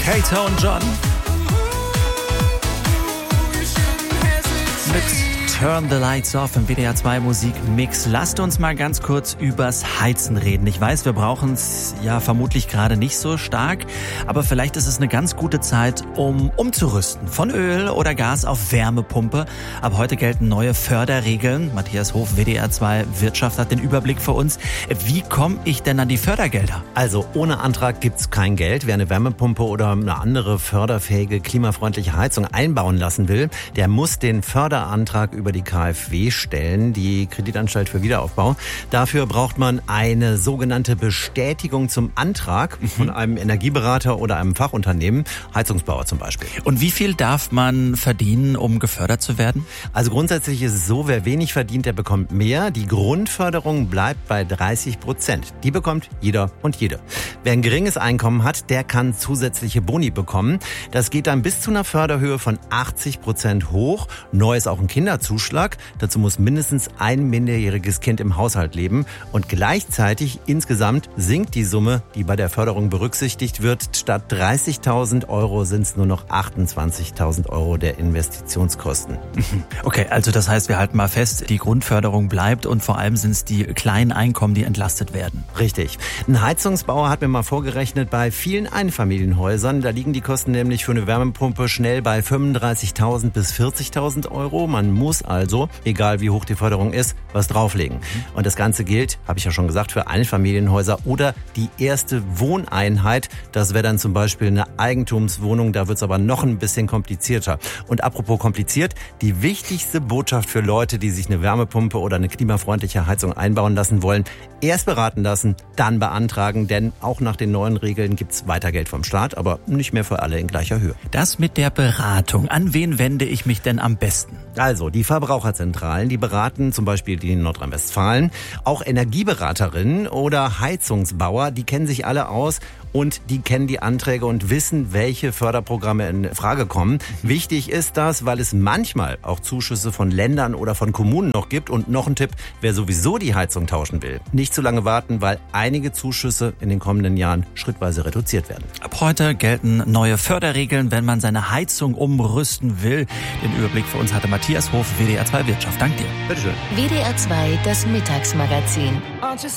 Kato und John mit Turn the Lights Off im WDR 2 Musikmix. Lasst uns mal ganz kurz übers Heizen reden. Ich weiß, wir brauchen es ja vermutlich gerade nicht so stark, aber vielleicht ist es eine ganz gute Zeit, um umzurüsten. Von Öl oder Gas auf Wärmepumpe. Ab heute gelten neue Förderregeln. Matthias Hof, WDR 2 Wirtschaft, hat den Überblick für uns. Wie komme ich denn an die Fördergelder? Also ohne Antrag gibt's kein Geld. Wer eine Wärmepumpe oder eine andere förderfähige, klimafreundliche Heizung einbauen lassen will, der muss den Förderantrag über die KfW stellen, die Kreditanstalt für Wiederaufbau. Dafür braucht man eine sogenannte Bestätigung zum Antrag von einem Energieberater oder einem Fachunternehmen, Heizungsbauer zum Beispiel. Und wie viel darf man verdienen, um gefördert zu werden? Also grundsätzlich ist es so, wer wenig verdient, der bekommt mehr. Die Grundförderung bleibt bei 30%. Die bekommt jeder und jede. Wer ein geringes Einkommen hat, der kann zusätzliche Boni bekommen. Das geht dann bis zu einer Förderhöhe von 80% hoch. Neu ist auch ein Kinderzuschlag. Dazu muss mindestens ein minderjähriges Kind im Haushalt leben. Und gleichzeitig insgesamt sinkt die Summe, die bei der Förderung berücksichtigt wird. Statt 30.000 Euro sind es nur noch 28.000 Euro der Investitionskosten. Okay, also das heißt, wir halten mal fest, die Grundförderung bleibt und vor allem sind es die kleinen Einkommen, die entlastet werden. Richtig. Ein Heizungsbauer hat mir mal vorgerechnet, bei vielen Einfamilienhäusern, da liegen die Kosten nämlich für eine Wärmepumpe schnell bei 35.000 bis 40.000 Euro. Man muss also, egal wie hoch die Förderung ist, was drauflegen. Und das Ganze gilt, habe ich ja schon gesagt, für Einfamilienhäuser oder die erste Wohneinheit. Das wäre dann zum Beispiel eine Eigentumswohnung, da wird es aber noch ein bisschen komplizierter. Und apropos kompliziert, die wichtigste Botschaft für Leute, die sich eine Wärmepumpe oder eine klimafreundliche Heizung einbauen lassen wollen: erst beraten lassen, dann beantragen, denn auch nach den neuen Regeln gibt's weiter Geld vom Staat, aber nicht mehr für alle in gleicher Höhe. Das mit der Beratung. An wen wende ich mich denn am besten? Also, die Verbraucherzentralen, die beraten zum Beispiel die in Nordrhein-Westfalen. Auch Energieberaterinnen oder Heizungsbauer, die kennen sich alle aus und die kennen die Anträge und wissen, welche Förderprogramme in Frage kommen. Wichtig ist das, weil es manchmal auch Zuschüsse von Ländern oder von Kommunen noch gibt. Und noch ein Tipp, wer sowieso die Heizung tauschen will, nicht zu lange warten, weil einige Zuschüsse in den kommenden Jahren schrittweise reduziert werden. Ab heute gelten neue Förderregeln, wenn man seine Heizung umrüsten will. Den Überblick für uns hatte Matthias Hof, WDR 2 Wirtschaft. Dank dir. Bitteschön. WDR 2, das Mittagsmagazin.